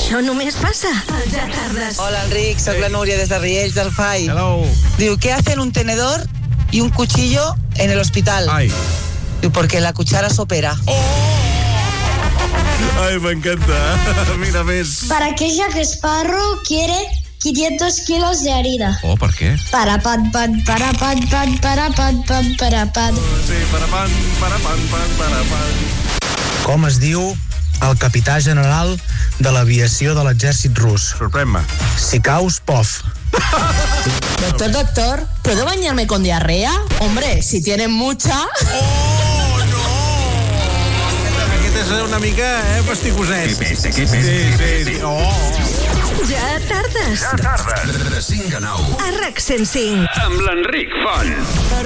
Això només passa al Ja Tardes. Hola, Enric, soc la Núria des de Riells del FAI. Hello. Diu, ¿qué hacen un tenedor y un cuchillo en el hospital? Ay. Diu, porque la cuchara sopera. Ay, me encanta. Mira, ves. ¿Para qué Jack Sparrow quiere 500 kilos de harina? Oh, ¿per què? Para pan, para pan, para pan. Sí, para pan. Com es diu el capità general de l'aviació de l'exèrcit rus? Sorprèn-me. Sikaus-Pov. Doctor, ¿puedo bañarme con diarrea? Hombre, si tienen mucha... Oh, no! Aquest és una mica, pastigoset. Sí. Oh. Ja Tardes. Ja Tardes. De 5 a 9. A RAC 105. Amb l'Enric Font. Per